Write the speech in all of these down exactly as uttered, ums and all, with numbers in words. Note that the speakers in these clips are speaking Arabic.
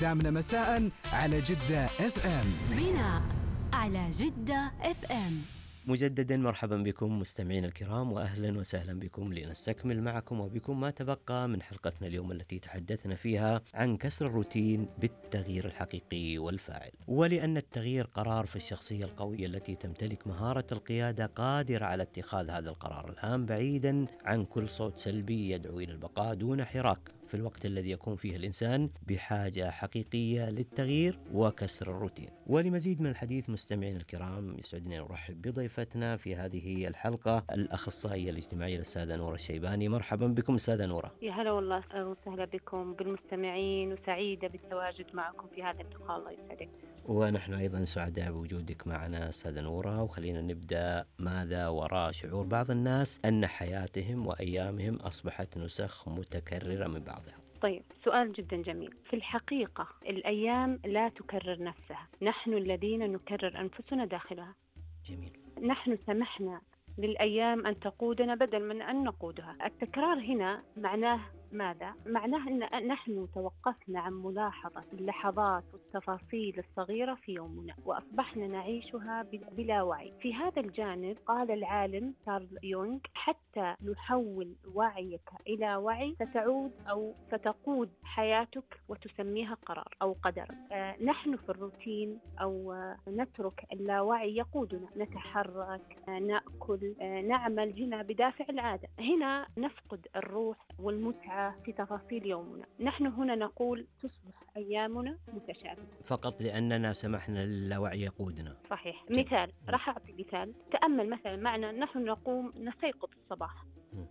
الثامنة مساء على جدة اف ام. بناء على جدة اف ام. مجددا مرحبا بكم مستمعين الكرام، وأهلا وسهلا بكم لنستكمل معكم وبكم ما تبقى من حلقتنا اليوم التي تحدثنا فيها عن كسر الروتين بالتغيير الحقيقي والفاعل. ولأن التغيير قرار في الشخصية القوية التي تمتلك مهارة القيادة قادرة على اتخاذ هذا القرار الهام بعيدا عن كل صوت سلبي يدعو إلى البقاء دون حراك، في الوقت الذي يكون فيه الإنسان بحاجة حقيقية للتغيير وكسر الروتين. ولمزيد من الحديث مستمعين الكرام، يسعدني أن أرحب بضيفتنا في هذه الحلقة الأخصائية الاجتماعية الأستاذة نورة الشيباني. مرحبا بكم أستاذة نورة. يا هلا والله وسهلا بكم بالمستمعين، وسعيدة بالتواجد معكم في هذا اللقاء. الله يسعدك. ونحن أيضا سعداء بوجودك معنا أستاذة نورة. وخلينا نبدأ، ماذا وراء شعور بعض الناس أن حياتهم وأيامهم أصبحت نسخ متكررة من بعضها؟ طيب، سؤال جدا جميل. في الحقيقة الأيام لا تكرر نفسها، نحن الذين نكرر أنفسنا داخلها. جميل. نحن سمحنا للأيام أن تقودنا بدل من أن نقودها. التكرار هنا معناه ماذا؟ معناه أن نحن توقفنا عن ملاحظة اللحظات والتفاصيل الصغيرة في يومنا، وأصبحنا نعيشها بلا وعي. في هذا الجانب قال العالم كارل يونغ: حتى نحول وعيك إلى وعي ستعود أو ستقود حياتك وتسميها قرار أو قدر. آه نحن في الروتين أو آه نترك اللاوعي يقودنا، نتحرك، آه نأكل، آه نعمل هنا بدافع العادة. هنا نفقد الروح والمتعة في تفاصيل يومنا. نحن هنا نقول تصبح أيامنا متشابهة فقط لأننا سمحنا للاوعي يقودنا. صحيح. مثال، راح أعطي مثال. تأمل مثلا معنا، نحن نقوم نستيقظ الصباح،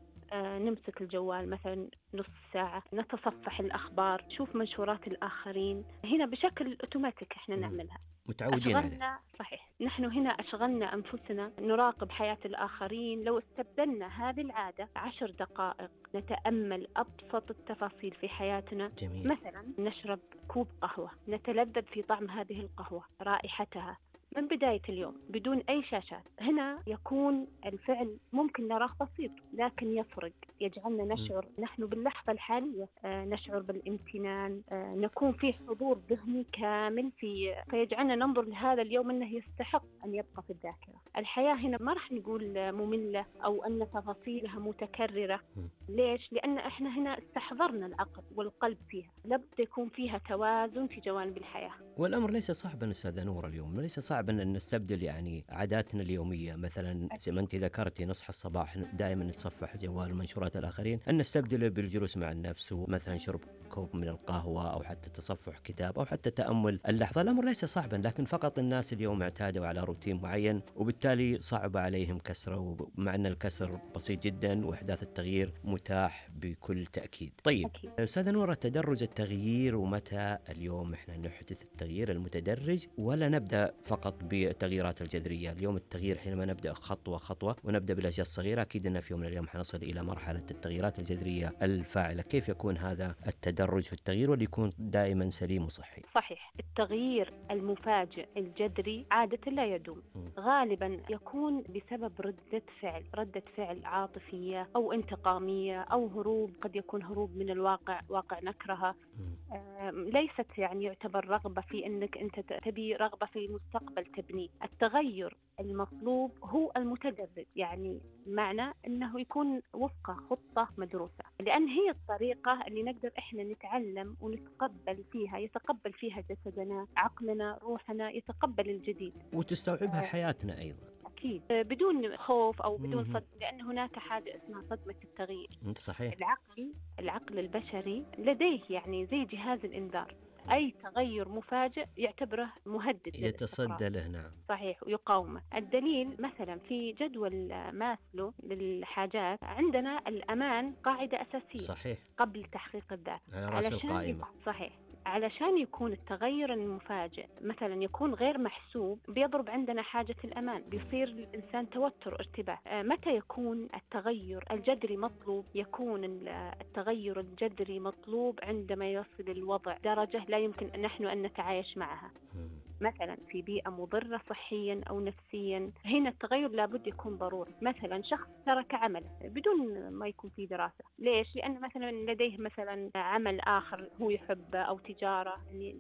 آه نمسك الجوال مثلا نص ساعة، نتصفح الأخبار، شوف منشورات الآخرين. هنا بشكل أوتوماتيك إحنا نعملها، متعودين عليه. صحيح. نحن هنا أشغلنا أنفسنا نراقب حياة الآخرين. لو استبدلنا هذه العادة عشر دقائق نتأمل أبسط التفاصيل في حياتنا. جميل. مثلا نشرب كوب قهوة، نتلذذ في طعم هذه القهوة، رائحتها من بداية اليوم بدون أي شاشات. هنا يكون الفعل ممكن نراه بسيط لكن يفرق، يجعلنا نشعر م. نحن باللحظة الحالية، آه نشعر بالامتنان، آه نكون في حضور ذهني كامل في، فيجعلنا ننظر لهذا اليوم أنه يستحق أن يبقى في الذاكرة. الحياة هنا ما راح نقول مملة أو أن تفاصيلها متكررة. م. ليش؟ لأن إحنا هنا استحضرنا العقل والقلب فيها، لابد يكون فيها توازن في جوانب الحياة. والأمر ليس صعبا أستاذة نورة اليوم، ليس صعب أن نستبدل يعني عاداتنا اليومية. مثلا زي ما أنت ذكرتي، نصحى الصباح دائما نتصفح الجوال ومنشورات الآخرين، أن نستبدله بالجلوس مع النفس، ومثلا شرب كوب من القهوة، أو حتى تصفح كتاب، أو حتى تأمل اللحظة. الأمر ليس صعبا، لكن فقط الناس اليوم اعتادوا على روتين معين، وبالتالي صعب عليهم كسره، مع أن الكسر بسيط جدا وإحداث التغيير متاح بكل تأكيد. طيب أستاذة نورة، تدرج التغيير، ومتى اليوم إحنا نحدث التغيير المتدرج ولا نبدأ فقط بالتغييرات الجذرية؟ اليوم التغيير حينما نبدأ خطوة خطوة ونبدأ بالأشياء الصغيرة، أكيد أن في يوم من الأيام حنصل إلى مرحلة التغييرات الجذرية الفاعلة. كيف يكون هذا التدرج في التغيير وليكون دائما سليم وصحي؟ صحيح. التغيير المفاجئ الجذري عادة لا يدوم، م. غالبا يكون بسبب ردة فعل ردة فعل عاطفية أو انتقامية أو هروب، قد يكون هروب من الواقع، واقع نكرهه. ليست يعني يعتبر رغبة في أنك أنت تبي رغبة في المستقبل تبنيه. التغير المطلوب هو المتدرج، يعني معنى أنه يكون وفق خطة مدروسة، لأن هي الطريقة اللي نقدر إحنا نتعلم ونتقبل فيها، يتقبل فيها جسدنا، عقلنا، روحنا، يتقبل الجديد وتستوعبها آه. حياتنا أيضا أكيد، بدون خوف أو بدون صدمة، لأن هناك حاجة اسمها صدمة التغيير. صحيح. العقل العقل البشري لديه يعني زي جهاز الإنذار، أي تغير مفاجئ يعتبره مهدد، يتصدى له. نعم صحيح، ويقاومه. الدليل مثلا في جدول ماسلو للحاجات، عندنا الأمان قاعدة أساسية. صحيح. قبل تحقيق الذات، على رأس القائمة. صحيح. علشان يكون التغير المفاجئ مثلا يكون غير محسوب، بيضرب عندنا حاجة الأمان، بيصير الإنسان توتر، ارتباك. آه متى يكون التغير الجذري مطلوب؟ يكون التغير الجذري مطلوب عندما يصل الوضع درجة لا يمكن نحن أن نتعايش معها، مثلا في بيئة مضرة صحيا أو نفسيا. هنا التغير لابد يكون ضروري. مثلا شخص ترك عمله بدون ما يكون في دراسة. ليش؟ لأن مثلا لديه مثلا عمل آخر هو يحبه أو تجارة